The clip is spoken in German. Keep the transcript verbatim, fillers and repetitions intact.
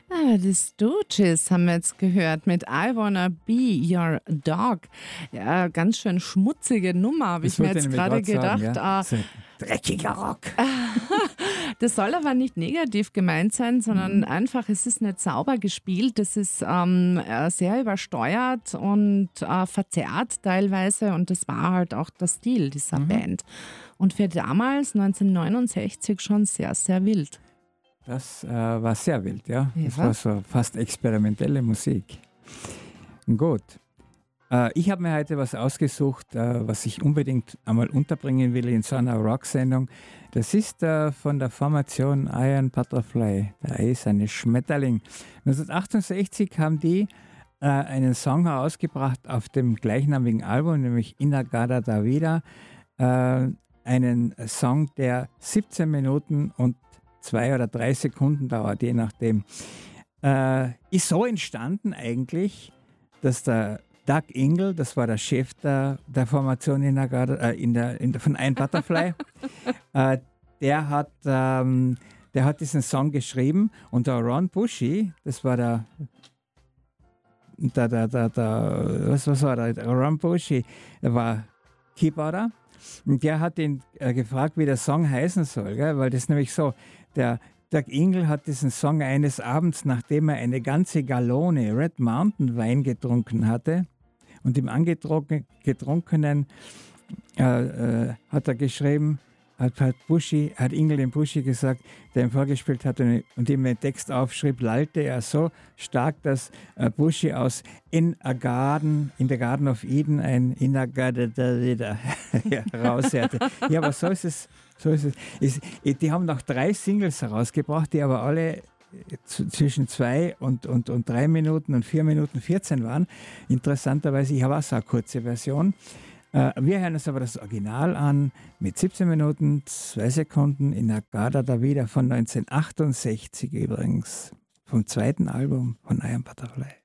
Ah, die Stooges haben wir jetzt gehört mit I Wanna Be Your Dog. Ja, ganz schön schmutzige Nummer, habe ich Das mir wollte jetzt ich nämlich gerade grad sagen, gedacht. ja. Ah, So ein dreckiger Rock. das soll aber nicht negativ gemeint sein, sondern einfach, es ist nicht sauber gespielt. Das ist ähm, äh, sehr übersteuert und äh, verzerrt teilweise. Und das war halt auch der Stil dieser Band. Und für damals, neunzehnhundertneunundsechzig, schon sehr, sehr wild. Das äh, war sehr wild, ja. Das Ja. war so fast experimentelle Musik. Gut. Äh, ich habe mir heute was ausgesucht, äh, was ich unbedingt einmal unterbringen will in so einer Rock-Sendung. Das ist äh, von der Formation Iron Butterfly. Der ist ein Schmetterling. neunzehnhundertachtundsechzig haben die äh, einen Song herausgebracht auf dem gleichnamigen Album, nämlich Inagada da Vida. Äh, einen Song, der siebzehn Minuten und zwei oder drei Sekunden dauert, je nachdem. Äh, ist so entstanden eigentlich, dass der Doug Ingle, das war der Chef der, der Formation in der, äh, in der, in der, von Iron Butterfly, äh, der, hat, ähm, der hat diesen Song geschrieben und der Ron Bushy, das war der, der, der, der, der was, was war der, der Ron Bushy, der war Keyboarder. Und der hat ihn äh, gefragt, wie der Song heißen soll, gell? Weil das ist nämlich so, der Doug Ingle hat diesen Song eines Abends, nachdem er eine ganze Gallone Red Mountain Wein getrunken hatte und im angetrunkenen äh, äh, hat er geschrieben, hat, hat, Bushy, hat Ingle dem Bushy gesagt, der ihm vorgespielt hat und, und ihm den Text aufschrieb, lallte er so stark, dass äh, Bushy aus In a Garden, in the Garden of Eden ein In a Garden raushörte. Ja, aber so ist es. So ist es. es. Die haben noch drei Singles herausgebracht, die aber alle zwischen zwei und, und, und drei Minuten und vier Minuten vierzehn waren. Interessanterweise, ich habe auch so eine kurze Version. Wir hören uns aber das Original an mit siebzehn Minuten, zwei Sekunden in Agada da Vida von neunzehnhundertachtundsechzig übrigens, vom zweiten Album von Iron Butterfly.